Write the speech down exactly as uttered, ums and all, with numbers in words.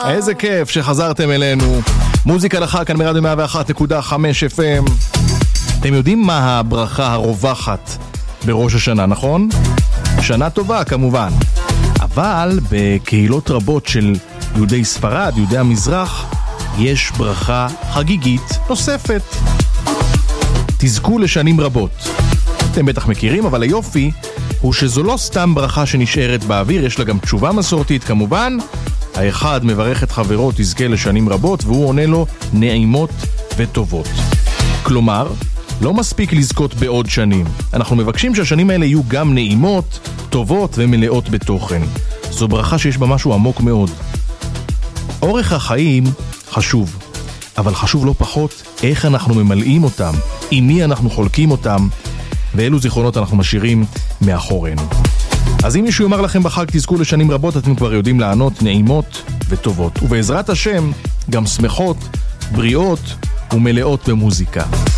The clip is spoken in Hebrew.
איזה כיף שחזרתם אלינו. מוזיקה לחג כאן ברדיו מאה ואחת נקודה חמש אף אם. אתם יודעים מה הברכה הרווחת בראש השנה, נכון? שנה טובה כמובן. אבל בקהילות רבות של יהודי ספרד, יהודי המזרח, יש ברכה חגיגית נוספת. תזכו לשנים רבות. אתם בטח מכירים, אבל היופי הוא שזו לא סתם ברכה שנשארת באוויר, יש לה גם תשובה מסורתית כמובן. האחד מברך את חברו תזכה לשנים רבות, והוא עונה לו נעימות וטובות. כלומר, לא מספיק לזכות בעוד שנים. אנחנו מבקשים שהשנים האלה יהיו גם נעימות, טובות ומלאות בתוכן. זו ברכה שיש בה משהו עמוק מאוד. אורך החיים חשוב, אבל חשוב לא פחות איך אנחנו ממלאים אותם, עם מי אנחנו חולקים אותם, ואילו זיכרונות אנחנו משאירים מאחורינו. אז אם מישהו יאמר לכם בחג תזכו לשנים רבות, אתם כבר יודעים לענות נעימות וטובות. ובעזרת השם, גם שמחות, בריאות ומלאות במוזיקה.